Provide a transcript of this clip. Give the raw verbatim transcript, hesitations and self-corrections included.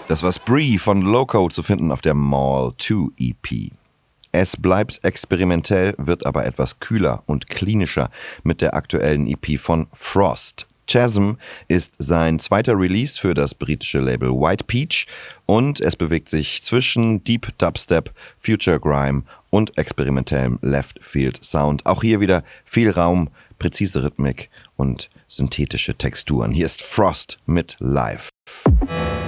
Das war Spree von Loco, zu finden auf der Mall zwei E P. Es bleibt experimentell, wird aber etwas kühler und klinischer mit der aktuellen E P von Frost. Chasm ist sein zweiter Release für das britische Label White Peach und es bewegt sich zwischen Deep Dubstep, Future Grime und experimentellem Left-Field Sound. Auch hier wieder viel Raum, präzise Rhythmik und synthetische Texturen. Hier ist Frost mit Live.